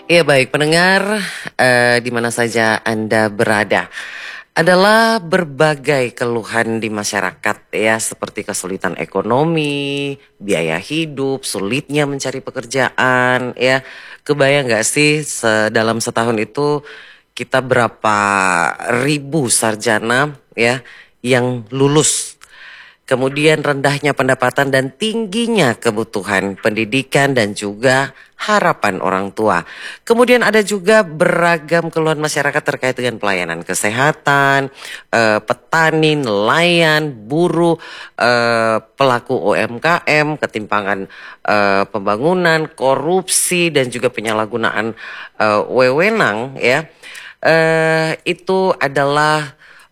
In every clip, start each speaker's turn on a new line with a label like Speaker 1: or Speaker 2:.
Speaker 1: Ya baik pendengar, di mana saja Anda berada. Adalah berbagai keluhan di masyarakat ya, seperti kesulitan ekonomi, biaya hidup, sulitnya mencari pekerjaan ya. Kebayang nggak sih dalam setahun itu kita berapa ribu sarjana ya yang lulus. Kemudian rendahnya pendapatan dan tingginya kebutuhan pendidikan dan juga harapan orang tua. Kemudian ada juga beragam keluhan masyarakat terkait dengan pelayanan kesehatan, petani, nelayan, buruh, pelaku UMKM, ketimpangan pembangunan, korupsi dan juga penyalahgunaan wewenang ya. Itu adalah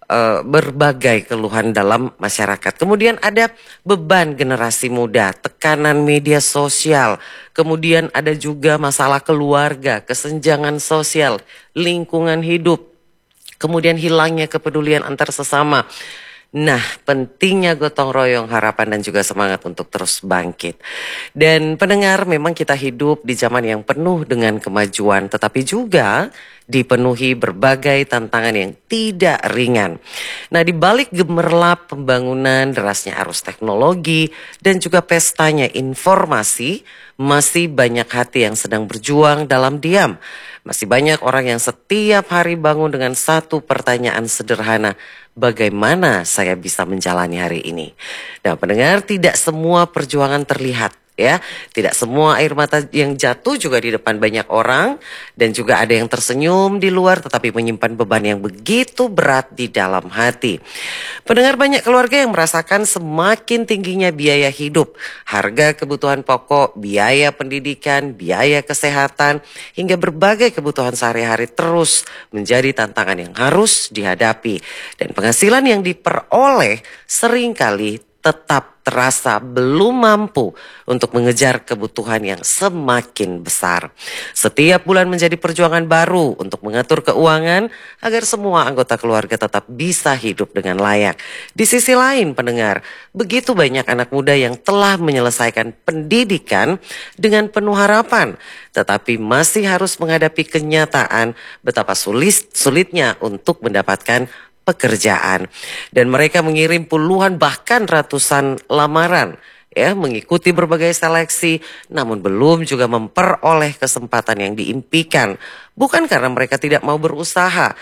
Speaker 1: berbagai keluhan dalam masyarakat. Kemudian ada beban generasi muda, tekanan media sosial, kemudian ada juga masalah keluarga, kesenjangan sosial, lingkungan hidup, kemudian hilangnya kepedulian antar sesama. Nah, pentingnya gotong royong, harapan dan juga semangat untuk terus bangkit. Dan pendengar, memang kita hidup di zaman yang penuh dengan kemajuan, tetapi juga dipenuhi berbagai tantangan yang tidak ringan. Nah, di balik gemerlap pembangunan, derasnya arus teknologi, dan juga pestanya informasi, masih banyak hati yang sedang berjuang dalam diam. Masih banyak orang yang setiap hari bangun dengan satu pertanyaan sederhana, bagaimana saya bisa menjalani hari ini? Nah, pendengar, tidak semua perjuangan terlihat. Ya, tidak semua air mata yang jatuh juga di depan banyak orang, dan juga ada yang tersenyum di luar tetapi menyimpan beban yang begitu berat di dalam hati. Pendengar, banyak keluarga yang merasakan semakin tingginya biaya hidup, harga kebutuhan pokok, biaya pendidikan, biaya kesehatan, hingga berbagai kebutuhan sehari-hari terus menjadi tantangan yang harus dihadapi. Dan penghasilan yang diperoleh seringkali tetap terasa belum mampu untuk mengejar kebutuhan yang semakin besar. Setiap bulan menjadi perjuangan baru untuk mengatur keuangan agar semua anggota keluarga tetap bisa hidup dengan layak. Di sisi lain, pendengar, begitu banyak anak muda yang telah menyelesaikan pendidikan dengan penuh harapan, tetapi masih harus menghadapi kenyataan betapa sulitnya untuk mendapatkan pekerjaan. Dan mereka mengirim puluhan bahkan ratusan lamaran ya, mengikuti berbagai seleksi, namun belum juga memperoleh kesempatan yang diimpikan. Bukan karena mereka tidak mau berusaha,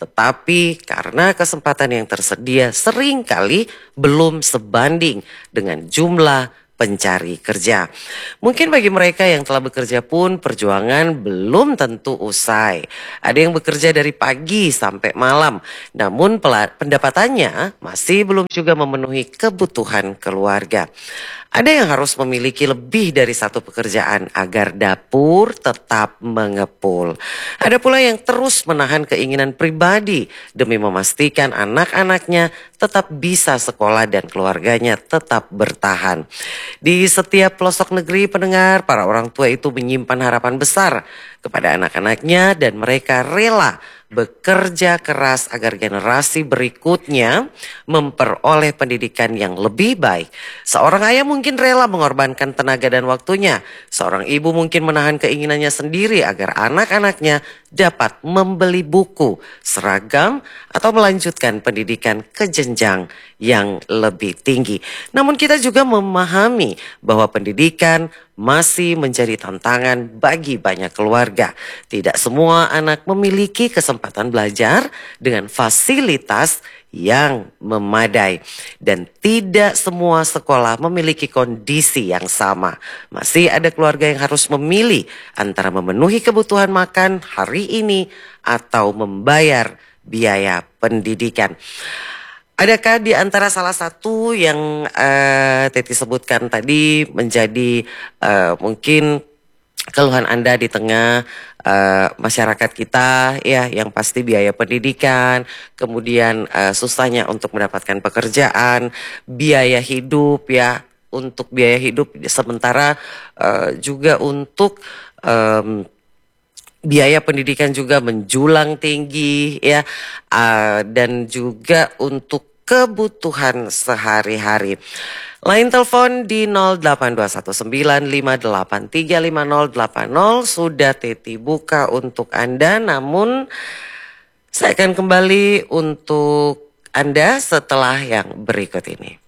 Speaker 1: tetapi karena kesempatan yang tersedia seringkali belum sebanding dengan jumlah pencari kerja. Mungkin bagi mereka yang telah bekerja pun perjuangan belum tentu usai. Ada yang bekerja dari pagi sampai malam, namun pendapatannya masih belum juga memenuhi kebutuhan keluarga. Ada yang harus memiliki lebih dari satu pekerjaan agar dapur tetap mengepul. Ada pula yang terus menahan keinginan pribadi demi memastikan anak-anaknya tetap bisa sekolah dan keluarganya tetap bertahan. Di setiap pelosok negeri, pendengar, para orang tua itu menyimpan harapan besar kepada anak-anaknya dan mereka rela bekerja keras agar generasi berikutnya memperoleh pendidikan yang lebih baik. Seorang ayah mungkin rela mengorbankan tenaga dan waktunya. Seorang ibu mungkin menahan keinginannya sendiri agar anak-anaknya dapat membeli buku, seragam, atau melanjutkan pendidikan ke jenjang yang lebih tinggi. Namun kita juga memahami bahwa pendidikan masih menjadi tantangan bagi banyak keluarga. Tidak semua anak memiliki kesempatan belajar dengan fasilitas yang memadai. Dan tidak semua sekolah memiliki kondisi yang sama. Masih ada keluarga yang harus memilih antara memenuhi kebutuhan makan hari ini atau membayar biaya pendidikan. Adakah di antara salah satu yang Teti sebutkan tadi menjadi mungkin keluhan Anda di tengah masyarakat kita ya, yang pasti biaya pendidikan, kemudian susahnya untuk mendapatkan pekerjaan, biaya hidup ya, untuk biaya hidup sementara juga untuk biaya pendidikan juga menjulang tinggi ya, dan juga untuk kebutuhan sehari-hari. Lain telepon di 082195835080 sudah Teti buka untuk Anda, namun saya akan kembali untuk Anda setelah yang berikut ini.